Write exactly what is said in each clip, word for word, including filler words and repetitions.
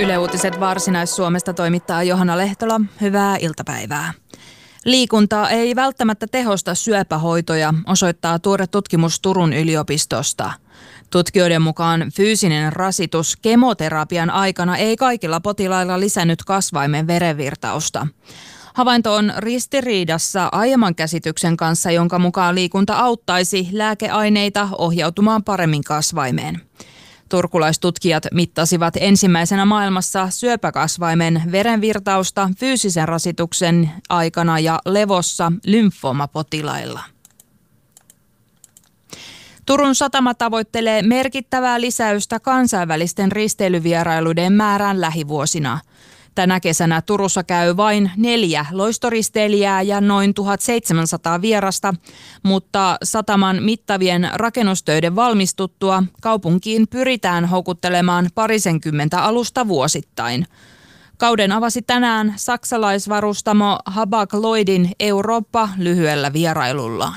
Yle Uutiset Varsinais-Suomesta toimittaa Johanna Lehtola. Hyvää iltapäivää. Liikunta ei välttämättä tehosta syöpähoitoja, osoittaa tuore tutkimus Turun yliopistosta. Tutkijoiden mukaan fyysinen rasitus kemoterapian aikana ei kaikilla potilailla lisännyt kasvaimen verenvirtausta. Havainto on ristiriidassa aiemman käsityksen kanssa, jonka mukaan liikunta auttaisi lääkeaineita ohjautumaan paremmin kasvaimeen. Turkulaistutkijat mittasivat ensimmäisenä maailmassa syöpäkasvaimen verenvirtausta fyysisen rasituksen aikana ja levossa lymfoomapotilailla. Turun satama tavoittelee merkittävää lisäystä kansainvälisten risteilyvierailuiden määrään lähivuosina. Tänä kesänä Turussa käy vain neljä loistoristeilijää ja noin tuhatseitsemänsataa vierasta, mutta sataman mittavien rakennustöiden valmistuttua kaupunkiin pyritään houkuttelemaan parisenkymmentä alusta vuosittain. Kauden avasi tänään saksalaisvarustamo Hapag-Lloydin Eurooppa lyhyellä vierailullaan.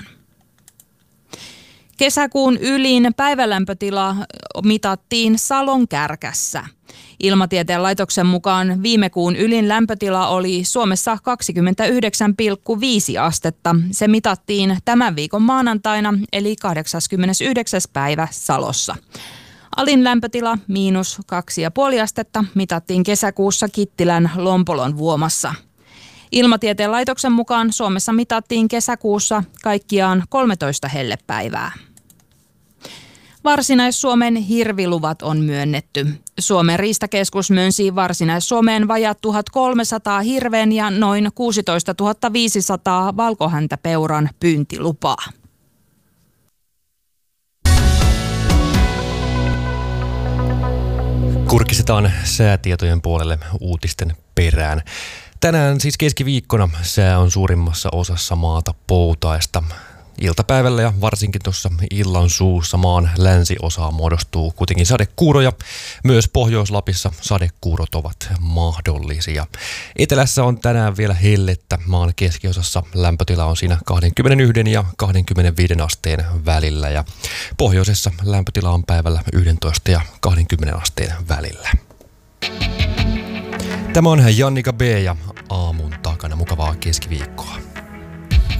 Kesäkuun ylin päivälämpötila mitattiin Salon Kärkässä. Ilmatieteen laitoksen mukaan viime kuun ylin lämpötila oli Suomessa kaksikymmentäyhdeksän pilkku viisi astetta. Se mitattiin tämän viikon maanantaina eli kahdeskymmenesyhdeksäs päivä Salossa. Alin lämpötila miinus kaksi pilkku viisi astetta mitattiin kesäkuussa Kittilän Lompolon Vuomassa. Ilmatieteen laitoksen mukaan Suomessa mitattiin kesäkuussa kaikkiaan kolmetoista hellepäivää. Varsinais-Suomen hirviluvat on myönnetty. Suomen riistakeskus myönsi Varsinais-Suomeen vajat tuhatkolmesataa hirven ja noin kuusitoistatuhatta viisisataa valkohäntäpeuran pyyntilupaa. Kurkistetaan säätietojen puolelle uutisten perään. Tänään siis keskiviikkona sää on suurimmassa osassa maata poutaista. Iltapäivällä ja varsinkin tuossa illan suussa maan länsiosaan muodostuu kuitenkin sadekuuroja. Myös Pohjois-Lapissa sadekuurot ovat mahdollisia. Etelässä on tänään vielä hellettä. Maan keskiosassa lämpötila on siinä kaksikymmentäyksi ja kaksikymmentäviisi asteen välillä. Ja pohjoisessa lämpötila on päivällä yksitoista ja kaksikymmentä asteen välillä. Tämä on Jannika B. ja aamun takana. Mukavaa keskiviikkoa.